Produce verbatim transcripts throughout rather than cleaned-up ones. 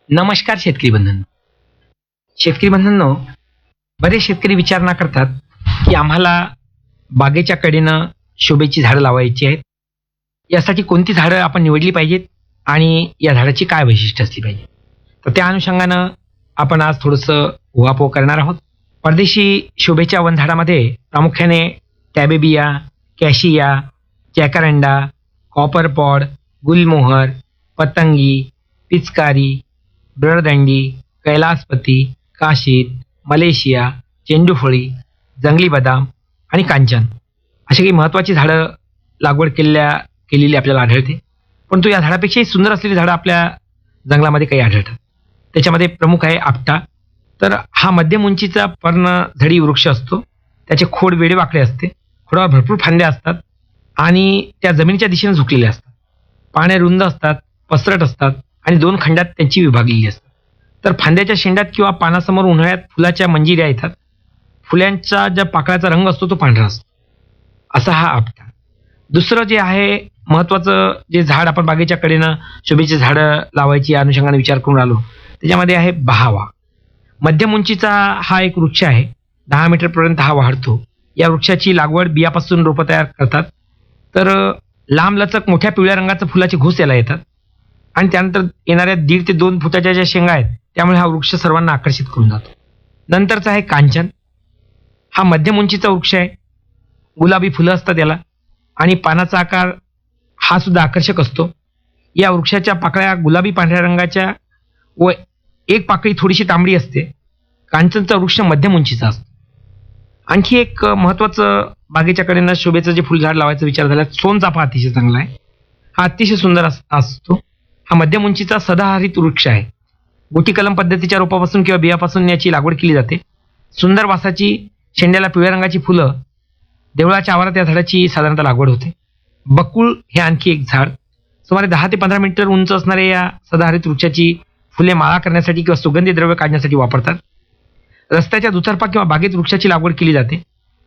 नमस्कार शेतकरी बंधूंनो. शेतकरी बंधूंनो, बरेच शेतकरी विचारणा करतात की आम्हाला बागेच्या कडेनं शोभेची झाडं लावायची आहेत. यासाठी कोणती झाडं आपण निवडली पाहिजेत आणि या झाडाची काय वैशिष्ट्य असली पाहिजे. तर त्या अनुषंगानं आपण आज थोडंसं उहापोह करणार आहोत. परदेशी शोभेच्या वनझाडामध्ये प्रामुख्याने टॅबेबिया, कॅशिया, जॅकरंडा, कॉपरपॉड, गुलमोहर, पतंगी, पिचकारी, ब्रडदंडी, कैलासपती, काशीद, मलेशिया, चेंडूफळी, जंगली बदाम आणि कांचन अशी काही महत्त्वाची झाडं लागवड केलेल्या केलेली आपल्याला आढळते. परंतु या झाडापेक्षाही सुंदर असलेली झाडं आपल्या जंगलामध्ये काही आढळतात. त्याच्यामध्ये प्रमुख आहे आपटा. तर हा मध्यम उंचीचा पर्णझडी वृक्ष असतो. त्याचे खोड वेडेवाकडे असते. खोडावर भरपूर फांद्या असतात आणि त्या जमिनीच्या दिशेने झुकलेल्या असतात. पाने रुंद असतात, पसरट असतात आणि दोन खंडात त्यांची विभागलेली असतात. तर फांद्याच्या शेंड्यात किंवा पानासमोर उन्हाळ्यात फुलाच्या मंजिऱ्या येतात. फुल्यांचा ज्या पाकळ्याचा रंग असतो तो पांढरा असतो. असा हा आपटा. दुसरं जे आहे महत्वाचं जे झाड आपण बागेच्या कडेनं शोभेची झाडं लावायची या अनुषंगाने विचार करून आलो त्याच्यामध्ये आहे बहावा. मध्यम उंचीचा हा एक वृक्ष आहे. दहा मीटर पर्यंत हा वाढतो. या वृक्षाची लागवड बियापासून रोपं तयार करतात. तर लांब लचक मोठ्या पिवळ्या रंगाचं फुलाचे घोस याला येतात आणि त्यानंतर येणाऱ्या दीड ते दोन फुटाच्या ज्या शेंगा आहेत त्यामुळे हा वृक्ष सर्वांना आकर्षित करून जातो. नंतरचा आहे कांचन. हा मध्यम उंचीचा वृक्ष आहे. गुलाबी फुलं असतात याला आणि पानाचा आकार हा सुद्धा आकर्षक असतो. या वृक्षाच्या पाकळ्या गुलाबी पांढऱ्या रंगाच्या व एक पाकळी थोडीशी तांबडी असते. कांचनचा वृक्ष मध्यम उंचीचा असतो. आणखी एक महत्वाचं बागेच्या कडेनं शोभेचं जे फुलझाड लावायचा विचार झाला सोनचाफा अतिशय चांगला आहे. हा अतिशय सुंदर असतो. हा मध्यम उंचीचा सदाहरित वृक्ष आहे. गोटी कलम पद्धतीच्या रोपापासून किंवा बियापासून याची लागवड केली जाते. सुंदर वासाची शेंड्याला पिवळ्या रंगाची फुलं. देवळाच्या आवारात या झाडाची साधारणतः लागवड होते. बकुळ हे आणखी एक झाड. सुमारे दहा ते पंधरा मीटर उंच असणाऱ्या या सदाहरित वृक्षाची फुले माळा करण्यासाठी किंवा सुगंधी द्रव्य काढण्यासाठी वापरतात. रस्त्याच्या दुतर्फा किंवा बागेत वृक्षाची लागवड केली जाते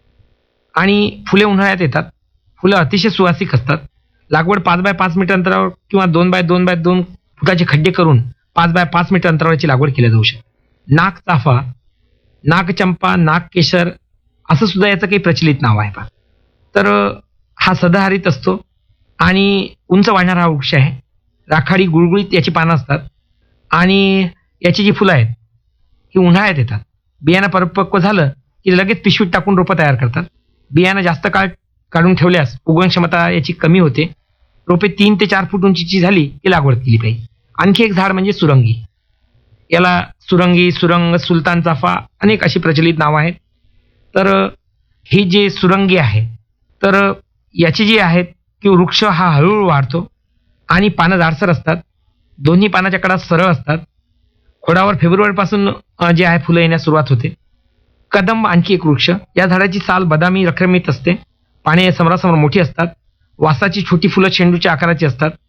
आणि फुले उन्हाळ्यात येतात. फुलं अतिशय सुवासिक असतात. लागवड पाच बाय पाच मीटर अंतरावर किंवा दोन बाय दोन बाय दोन फुटाचे खड्डे करून पाच बाय पाच मीटर अंतरावरची लागवड केली जाऊ शकते. नागचाफा, नागचंपा, नागकेशर असं सुद्धा याचं काही प्रचलित नाव आहे पहा. तर हा सदाहरित असतो आणि उंच वाढणारा हा वृक्ष आहे. राखाडी गुळगुळीत याची पानं असतात आणि याची जी फुलं आहेत ही उन्हाळ्यात येतात. बियाणं परिपक्व झालं की लगेच पिशवीत टाकून रोपं तयार करतात. बियाणं जास्त काळ काढून ठेवल्यास उगवण क्षमता याची कमी होते. रोपे तीन ते चार फूट उंचीची झाली की लागवड केली पाहिजे. आणखी एक झाड म्हणजे सुरंगी. याला सुरंगी, सुरंग, सुलतान चाफा अनेक अशी प्रचलित नावं आहेत. तर ही जे सुरंगी आहे तर याची जी आहेत की वृक्ष हा हळूहळू वाढतो आणि पानं जाडसर असतात. दोन्ही पानाच्या कडा सरळ असतात. खोडावर फेब्रुवारीपासून जे आहे फुलं येण्यास सुरुवात होते. कदंब आणखी एक वृक्ष. या झाडाची साल बदामी रखरखीत असते. पाने समोरासमोर मोठी असतात. वासाची छोटी फुलं चेंडूच्या आकाराची असतात.